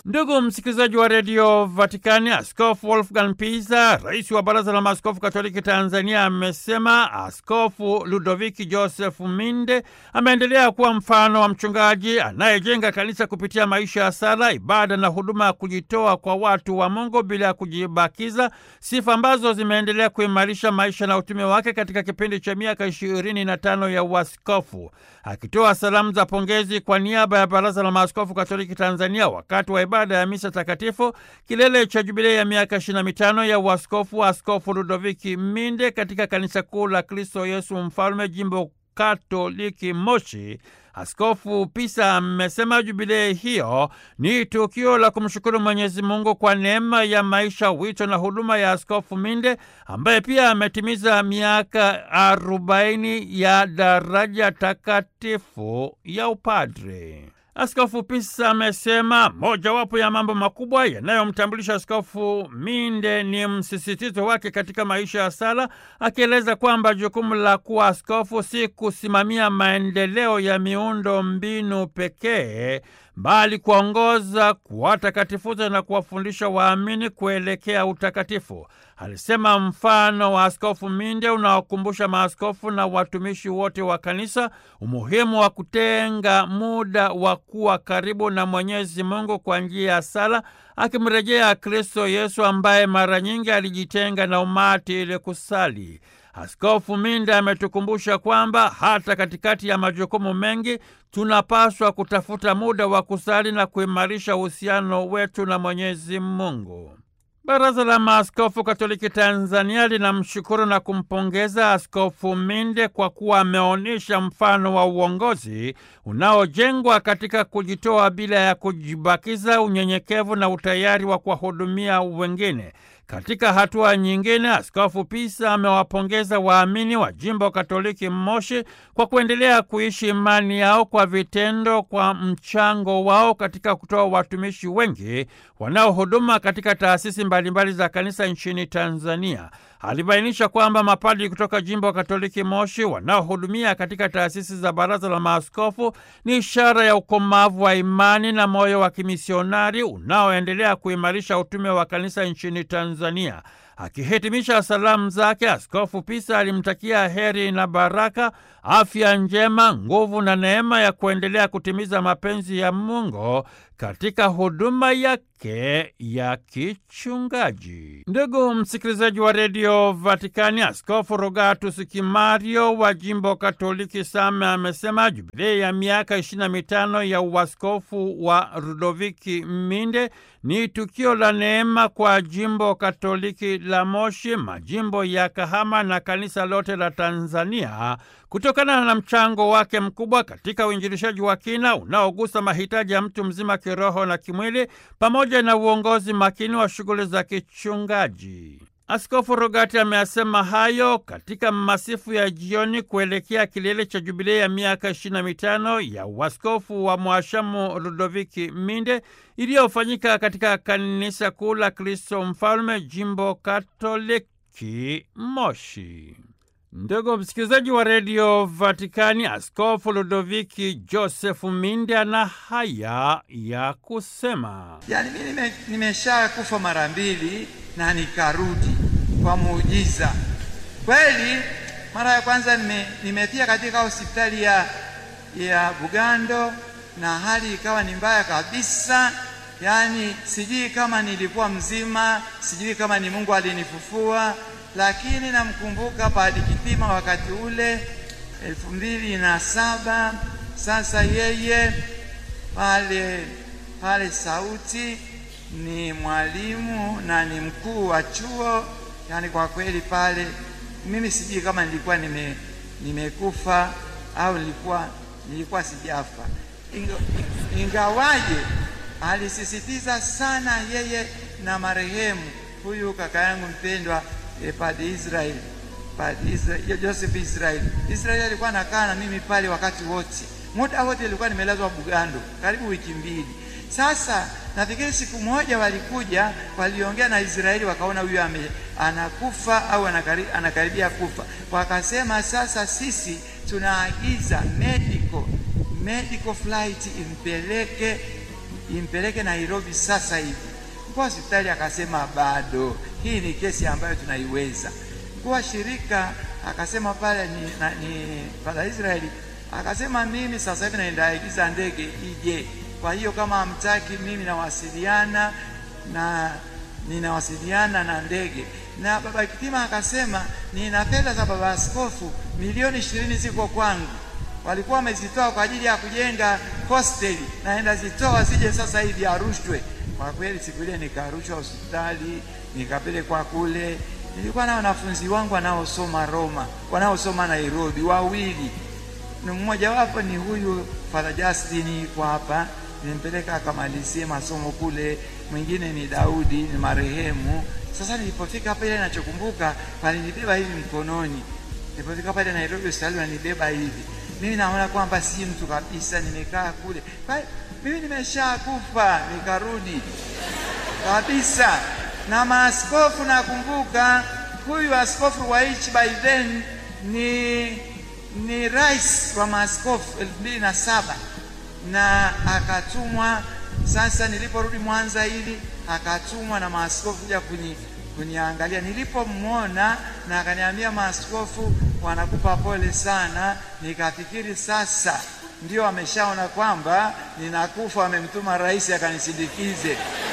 Ndugu msikilizaji wa redio Vatikani, Askofu Wolfgang Pisa, rais wa Baraza la Maaskofu Katoliki Tanzania, amesema Askofu Ludoviki Joseph Minde ameendelea kuwa mfano wa mchungaji anayejenga kanisa kupitia maisha ya sala, ibada na huduma ya kujitoa kwa watu wa Mungu bila ya kujibakiza, sifa ambazo zimeendelea kuimarisha maisha na utume wake katika kipindi cha miaka 25 ya uaskofu. Akitoa salamu za pongezi kwa niaba ya Baraza la Maaskofu Katoliki Tanzania wakati wa ibada ya misa takatifu kilele cha jubilei ya miaka 25 ya uaskofu wa Askofu Ludoviki Minde katika kanisa kuu la Kristo Yesu Mfalme, jimbo Katoliki Moshi, Askofu Pisa amesema jubilei hiyo ni tukio la kumshukuru Mwenyezi Mungu kwa neema ya maisha, wito na huduma ya Askofu Minde ambaye pia ametimiza miaka 40 ya daraja takatifu ya upadre. Askofu Pisa amesema mojawapo ya mambo makubwa yanayomtambulisha Askofu Minde ni msisitizo wake katika maisha ya sala, akieleza kwamba jukumu la kuwa askofu si kusimamia maendeleo ya miundo mbinu pekee, bali kuongoza, kuwatakatifuza na kuwafundisha waamini kuelekea utakatifu. Alisema mfano wa Askofu Minde unawakumbusha maaskofu na watumishi wote wa kanisa umuhimu wa kutenga muda wa kuwa karibu na Mwenyezi Mungu kwa njia ya sala, akimrejea Kristo Yesu ambaye mara nyingi alijitenga na umati ili kusali. Askofu Minde ametukumbusha kwamba hata katikati ya majukumu mengi tunapaswa kutafuta muda wa kusali na kuimarisha uhusiano wetu na Mwenyezi Mungu. Baraza la Maaskofu Katoliki Tanzania linamshukuru na kumpongeza Askofu Minde kwa kuwa ameonyesha mfano wa uongozi unaojengwa katika kujitoa bila ya kujibakiza, unyenyekevu na utayari wa kuwahudumia wengine. Katika hatua nyingine, Askofu Pisa amewapongeza waamini wa jimbo Katoliki Moshi kwa kuendelea kuishi imani yao kwa vitendo, kwa mchango wao katika kutoa watumishi wengi wanaohuduma katika taasisi mbalimbali za kanisa nchini Tanzania. Alibainisha kwamba mapadri kutoka jimbo Katoliki Moshi wanaohudumia katika taasisi za Baraza la Maaskofu ni ishara ya ukomavu wa imani na moyo wa kimisionari unaoendelea kuimarisha utume wa kanisa nchini Tanzania. Akihitimisha salamu zake, Askofu Pisa alimtakia heri na baraka, afya njema, nguvu na neema ya kuendelea kutimiza mapenzi ya Mungu katika huduma yake ya kichungaji. Ndugu msikilizaji wa redio Vatikani, Askofu Rogatus Kimario wa jimbo Katoliki Same amesema jubilei ya miaka 25 ya uaskofu wa Ludoviki Minde ni tukio la neema kwa jimbo Katoliki la Moshi, majimbo ya Kahama na kanisa lote la Tanzania, kutokana na mchango wake mkubwa katika uinjilishaji wa kina unaogusa mahitaji ya mtu mzima kiroho na kimwili, pamoja na uongozi makini wa shughuli za kichungaji. Askofu Rogati ameyasema hayo katika masifu ya jioni kuelekea kilele cha jubilei ya miaka 25 ya uaskofu wa Mhashamu Ludoviki Minde iliyofanyika katika kanisa kuu la Kristo Mfalme, jimbo Katoliki Moshi. Ndugu msikilizaji wa redio Vatikani, Askofu Ludoviki Joseph Minde ana haya ya kusema. Mimi nimesha kufa mara 2 na nikarudi kwa muujiza. Kweli mara ya kwanza nimefia katika hospitali ya Bugando na hali ikawa ni mbaya kabisa. Sijui kama nilikuwa mzima, sijui kama ni Mungu alinifufua, lakini namkumbuka Padre Kitima wakati ule 2007. Sasa yeye pale Sauti ni mwalimu na ni mkuu wa chuo. Kwa kweli pale mimi sijui kama nilikuwa nimekufa au nilikuwa sijafa. Ingawaje alisisitiza sana yeye na marehemu huyu kaka yangu mpendwa Padre Israel Joseph Israel alikuwa anakaa na mimi pale wakati wote, muda wote nilikuwa nimelazwa Bugando karibu wiki 2. Sasa nafikiri siku moja walikuja, waliongea na Israeli, wakaona huyu anakufa au anakaribia kufa. Wakasema sasa sisi tunaagiza medical flight impeleke impeleke Nairobi sasa hivi. Mkuu wa hospitali akasema bado, hii ni kesi ambayo tunaiweza. Mkuu wa shirika akasema pale ni Father Israeli, akasema mimi sasa hivi naenda agiza ndege ije. Kwa hiyo kama hamtaki, mimi ninawasiliana na ndege. Na baba Kitima akasema nina fedha za baba askofu milioni 20 ziko kwangu, walikuwa wamezitoa kwa ajili ya kujenga hosteli, naenda zitoa zije sasa hivi arushwe. Kwa kweli siku ile nikarushwa hospitali, nikapelekwa kule. Nilikuwa na wanafunzi wangu wanaosoma Roma, wanaosoma Nairobi, wawili. Mmoja wapo ni huyu Father Justin kwa hapa, nimpeleka akamalizie masomo kule. Mwingine ni Daudi, ni marehemu. Sasa nilipofika pale, ninachokumbuka walinibeba hivi mkononi. Nilipofika pale Nairobi hospitali walinibeba hivi. Mimi naona kwamba si mtu kabisa, nimekaa kule. Mimi nimeshakufa, nikarudi kabisa. Na maaskofu nakumbuka, huyu askofu wa by then ni rais wa maaskofu 2007, na akatumwa. Sasa niliporudi Mwanza hili, akatumwa na maaskofu kuja kuniangalia. Nilipomwona na akaniambia maaskofu wanakupa pole sana, nikafikiri sasa ndio ameshaona kwamba ninakufa, amemtuma rais akanisindikize.